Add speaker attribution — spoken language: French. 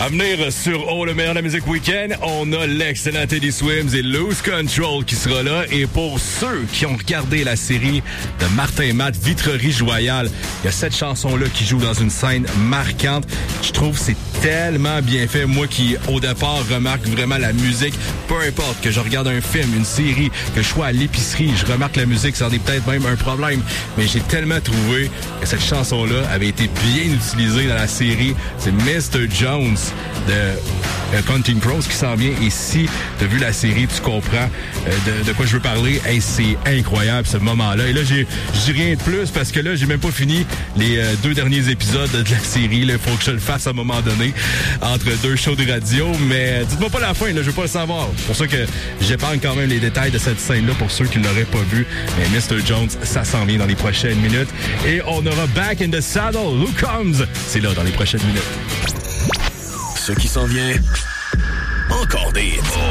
Speaker 1: À venir sur Oh, le meilleur de la musique week-end, on a l'excellent Teddy Swims et Lose Control qui sera là. Et pour ceux qui ont regardé la série de Martin Matt, Vitrerie Joyale, il y a cette chanson-là qui joue dans une scène marquante. Je trouve que c'est tellement bien fait. Moi qui, au départ, remarque vraiment la musique, peu importe que je regarde un film, une série, que je sois à l'épicerie, je remarque la musique, ça en est peut-être même un problème. Mais j'ai tellement trouvé que cette chanson-là avait été bien utilisée dans la série. C'est Mr. Jones de Counting Crows qui s'en vient. Et si tu as vu la série, tu comprends de quoi je veux parler. Hey, c'est incroyable ce moment-là. Et là, j'ai rien de plus parce que là, j'ai même pas fini les 2 derniers épisodes de la série. Il faut que je le fasse à un moment donné entre 2 shows de radio. Mais dites-moi pas la fin, là, je veux pas le savoir. C'est pour ça que j'épargne quand même les détails de cette scène-là pour ceux qui ne l'auraient pas vu. Mais Mr. Jones, ça s'en vient dans les prochaines minutes. Et on aura Back in the Saddle, Luke Combs. C'est là dans les prochaines minutes.
Speaker 2: Ce qui s'en vient, encore des hits.